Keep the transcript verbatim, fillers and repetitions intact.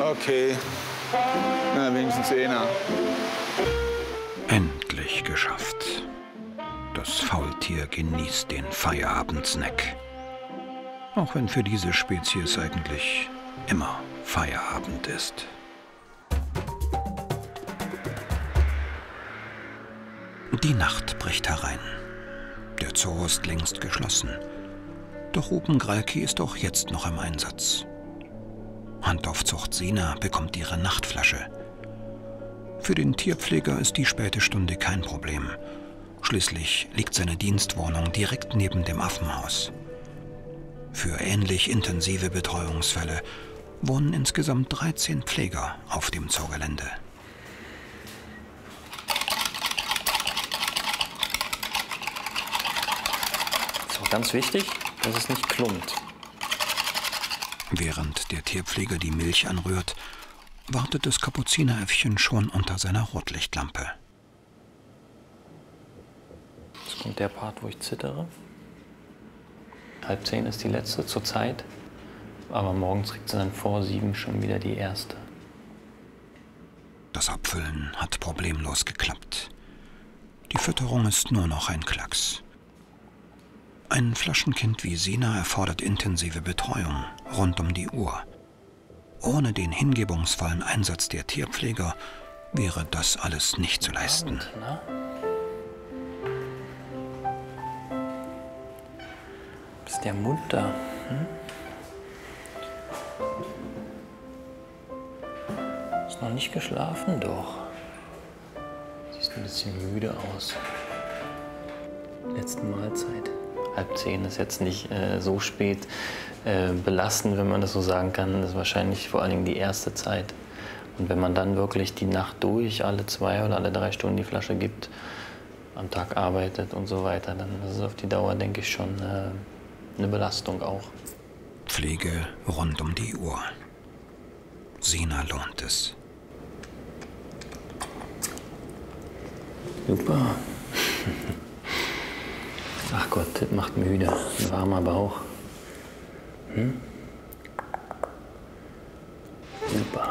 Okay. Na, wenigstens einer. Endlich geschafft. Das Faultier genießt den Feierabendsnack. Auch wenn für diese Spezies eigentlich immer Feierabend ist. Die Nacht bricht herein. Der Zoo ist längst geschlossen. Doch Rupen Gralki ist auch jetzt noch im Einsatz. Handaufzucht Sina bekommt ihre Nachtflasche. Für den Tierpfleger ist die späte Stunde kein Problem. Schließlich liegt seine Dienstwohnung direkt neben dem Affenhaus. Für ähnlich intensive Betreuungsfälle wohnen insgesamt dreizehn Pfleger auf dem Zoogelände. Das ist auch ganz wichtig, dass es nicht klumpt. Während der Tierpfleger die Milch anrührt, wartet das Kapuzineräffchen schon unter seiner Rotlichtlampe. Jetzt kommt der Part, wo ich zittere. Halb zehn ist die letzte zur Zeit, aber morgens kriegt sie dann vor sieben schon wieder die erste. Das Abfüllen hat problemlos geklappt. Die Fütterung ist nur noch ein Klacks. Ein Flaschenkind wie Sina erfordert intensive Betreuung rund um die Uhr. Ohne den hingebungsvollen Einsatz der Tierpfleger wäre das alles nicht zu leisten. Abend, ne? Ist der munter? Hm? Ist noch nicht geschlafen? Doch. Siehst ein bisschen müde aus. Letzte Mahlzeit. Halb zehn ist jetzt nicht äh, so spät äh, belastend, wenn man das so sagen kann. Das ist wahrscheinlich vor allen Dingen die erste Zeit. Und wenn man dann wirklich die Nacht durch alle zwei oder alle drei Stunden die Flasche gibt, am Tag arbeitet und so weiter, dann ist es auf die Dauer, denke ich, schon äh, eine Belastung auch. Pflege rund um die Uhr. Sina lohnt es. Super. Ach Gott, das macht müde. Ein warmer Bauch. Hm? Super.